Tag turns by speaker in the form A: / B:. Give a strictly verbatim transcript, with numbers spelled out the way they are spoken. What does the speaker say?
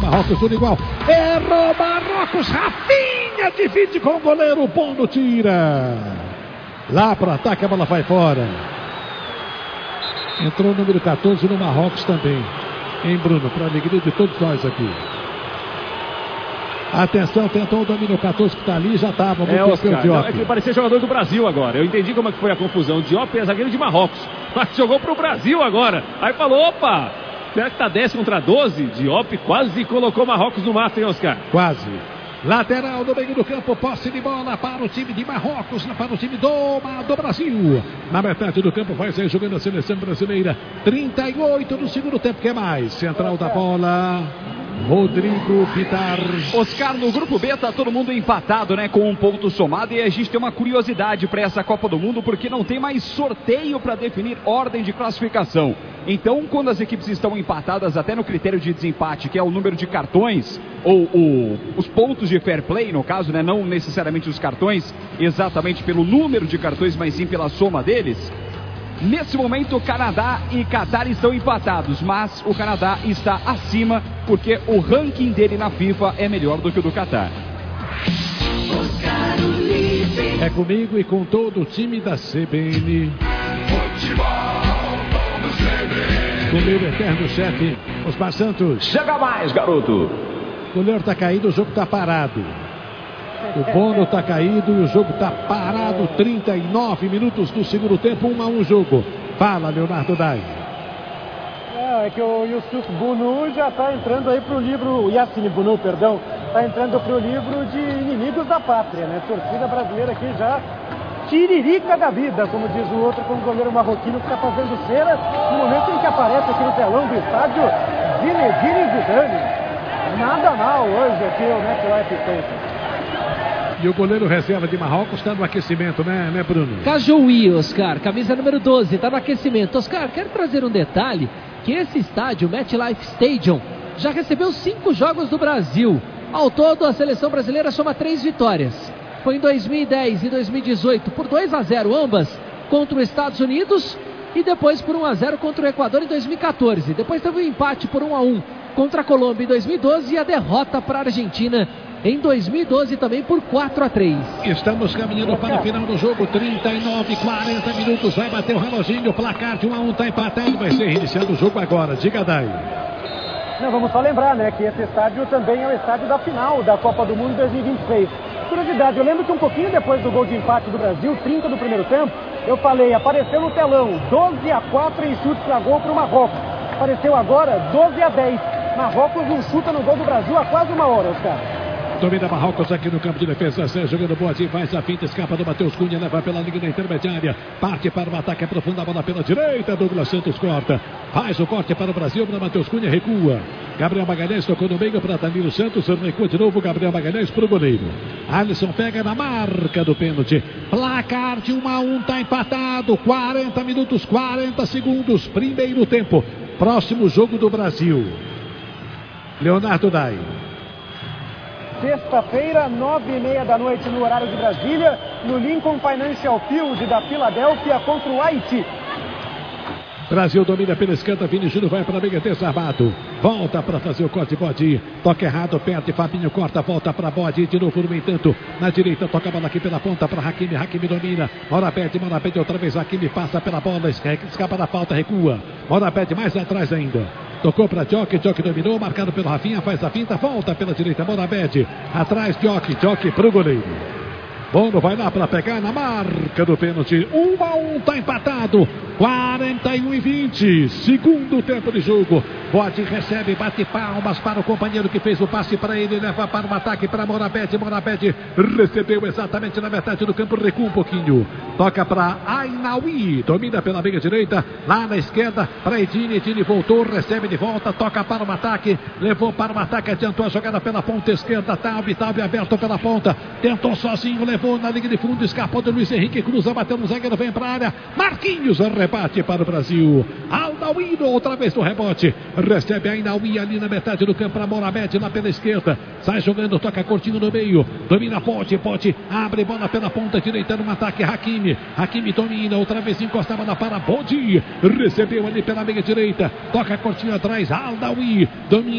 A: Marrocos, tudo igual. Errou Marrocos, Rafinha divide com o goleiro, Bono tira. Lá para ataque, a bola vai fora. Entrou o número quatorze no Marrocos também. Hein, Bruno? Para a alegria de todos nós aqui. Atenção, tentou o domínio catorze que está ali, já estava muito
B: é, Oscar,
A: Diop.
B: não, é que ele parecia jogador do Brasil agora. Eu entendi como é que foi a confusão. Diop é zagueiro de Marrocos, mas jogou para o Brasil agora. Aí falou, opa, será que está dez contra doze? Diop quase colocou Marrocos no mata, hein, Oscar?
A: Quase. Lateral do meio do campo, posse de bola para o time de Marrocos, para o time do, do Brasil. Na metade do campo vai sair jogando a seleção brasileira. trinta e oito no segundo tempo, que mais? Central da bola, Rodrigo Pitar.
C: Oscar, no grupo B tá todo mundo empatado, né, com um ponto somado, e a gente tem uma curiosidade para essa Copa do Mundo, porque não tem mais sorteio para definir ordem de classificação. Então, quando as equipes estão empatadas até no critério de desempate, que é o número de cartões, ou o, os pontos de fair play, no caso, né, não necessariamente os cartões, exatamente pelo número de cartões, mas sim pela soma deles. Nesse momento, o Canadá e Catar estão empatados, mas o Canadá está acima porque o ranking dele na FIFA é melhor do que o do Catar.
A: É comigo e com todo o time da C B N. Com o meu eterno chefe, Osmar Santos.
D: Chega mais, garoto.
A: O goleiro está caído, o jogo está parado. O Bono está caído e o jogo está parado. trinta e nove minutos do segundo tempo, um a um jogo. Fala, Leonardo Dai.
E: É, é que o Yusuf Bunu já está entrando aí para o livro, o Yassine Bunu, perdão, está entrando para o livro de inimigos da pátria, né? Torcida brasileira aqui já tiririca da vida, como diz o outro, com o goleiro marroquino que está fazendo cera no momento em que aparece aqui no telão do estádio Zinedine Zidane. Nada mal hoje aqui o MetLife Stadium.
A: E o goleiro reserva de Marrocos está no aquecimento, né, né, Bruno?
F: Cajouí, Oscar, camisa número doze, está no aquecimento. Oscar, quero trazer um detalhe, que esse estádio, MetLife Stadium, já recebeu cinco jogos do Brasil. Ao todo, a seleção brasileira soma três vitórias. Foi em dois mil e dez e dois mil e dezoito por dois a zero, ambas contra os Estados Unidos, e depois por um a zero contra o Equador em dois mil e quatorze. Depois teve um empate por um a um contra a Colômbia em dois mil e doze e a derrota para a Argentina em dois mil e doze também por quatro a três.
A: Estamos caminhando para o final do jogo, trinta e nove, quarenta minutos, vai bater o reloginho, o placar de um a um está empatado, vai ser reiniciado o jogo agora. Diga, Dai.
E: Não, vamos só lembrar, né, que esse estádio também é o estádio da final da Copa do Mundo dois mil e vinte e seis. Curiosidade, eu lembro que um pouquinho depois do gol de empate do Brasil, trinta do primeiro tempo, eu falei, apareceu no telão, doze a quatro em chutes para gol para o Marrocos. Apareceu agora, doze a dez. Marrocos não chuta no gol do Brasil há quase uma hora, os caras.
A: Domina Marrocos aqui no campo de defesa. Sérgio jogando boa, faz a finta, escapa do Matheus Cunha, leva pela linha intermediária, parte para o ataque, aprofunda a bola pela direita. Douglas Santos corta, faz o corte para o Brasil, para Matheus Cunha, recua. Gabriel Magalhães tocou no meio para Danilo Santos, recua de novo. Gabriel Magalhães para o goleiro. Alisson pega na marca do pênalti. Placar de um a um, está empatado. quarenta minutos, quarenta segundos, primeiro tempo. Próximo jogo do Brasil. Leonardo Dai.
E: Sexta-feira, nove e meia da noite no horário de Brasília, no Lincoln Financial Field da Filadélfia contra o Haiti.
A: Brasil domina pela esquerda, Vini Júnior vai para a meia, desarmado. Volta para fazer o corte, Bode. Toca errado, perde, Fabinho corta, volta para Bode. De novo, no entanto, na direita, toca a bola aqui pela ponta para Hakimi. Hakimi domina. Mora pede, Mora pede outra vez. Hakimi passa pela bola, escapa da falta, recua. Mora pede mais atrás ainda. Tocou para Dioque, Dioque dominou, marcado pelo Rafinha, faz a finta, volta pela direita, Morabed, atrás Dioque, Dioque para o goleiro. Bono vai lá para pegar na marca do pênalti. um a um, tá empatado. quarenta e um e vinte. Segundo tempo de jogo. Bode recebe, bate palmas para o companheiro que fez o passe para ele. Leva para o ataque para Morabed. Morabed recebeu exatamente na metade do campo. Recua um pouquinho. Toca para Ainaoui. Domina pela meia direita. Lá na esquerda para Edine. Edine voltou, recebe de volta. Toca para o ataque. Levou para o ataque. Adiantou a jogada pela ponta esquerda. Taube, Taube aberto pela ponta. Tentou sozinho, levou na linha de fundo, escapou do Luiz Henrique, cruza, bateu no zagueiro, vem para a área. Marquinhos, rebate para o Brasil. Ainaoui outra vez no rebote. Recebe a Ainaoui ali na metade do campo para Morabed, lá pela esquerda. Sai jogando, toca curtinho no meio. Domina Pote, Pote abre bola pela ponta direita no ataque. Hakimi, Hakimi domina, outra vez encosta a bola para Bodi. Recebeu ali pela meia direita. Toca curtinho atrás. Ainaoui domina.